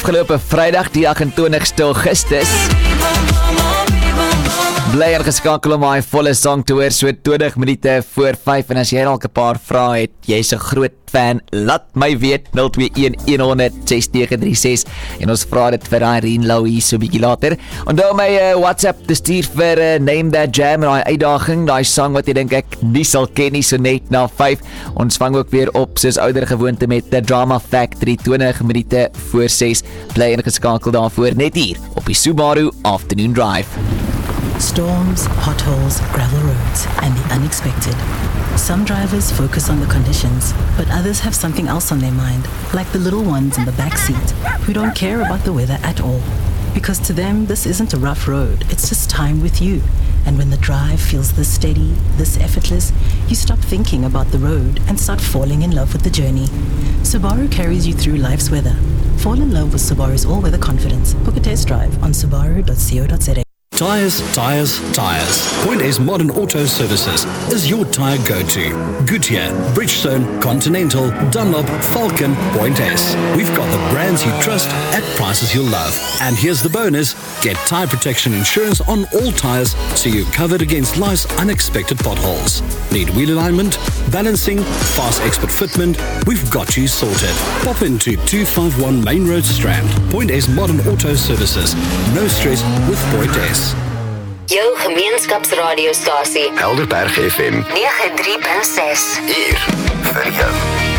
Afgelope Vrydag die 28ste Augustus. Bly ingeskakel om hy volle song te hoor, so 20 minute voor 5, en as jy dalk 'n paar vrae het, jy's 'n groot fan, laat my weet, 021-100-6936, en ons vra dit vir Irene Louise so bietjie later. Onthou my WhatsApp te stuur vir Name That Jam, en die uitdaging, die song wat jy dink ek nie sal ken nie, so net na 5. Ons vang ook weer op, soos ouder gewoonte met The Drama Factory, 20 minute voor 6, bly ingeskakel daarvoor, net hier, op die Subaru Afternoon Drive. Storms, potholes, gravel roads, and the unexpected. Some drivers focus on the conditions, but others have something else on their mind, like the little ones in the back seat, who don't care about the weather at all. Because to them, this isn't a rough road, it's just time with you. And when the drive feels this steady, this effortless, you stop thinking about the road and start falling in love with the journey. Subaru carries you through life's weather. Fall in love with Subaru's all-weather confidence. Book a test drive on subaru.co.za. Tyres, tyres, tyres. Point A's Modern Auto Services is your tyre go-to. Goodyear, Bridgestone, Continental, Dunlop, Falcon, Point A's. We've got the brands you trust at prices you'll love. And here's the bonus. Get tyre protection insurance on all tyres so you're covered against life's unexpected potholes. Need wheel alignment, balancing, fast expert fitment? We've got you sorted. Pop into 251 Main Road Strand. Point A's Modern Auto Services. No stress with Point A's. Jou gemeenskapsradiostasie Helderberg FM 93.6 hier vir jou.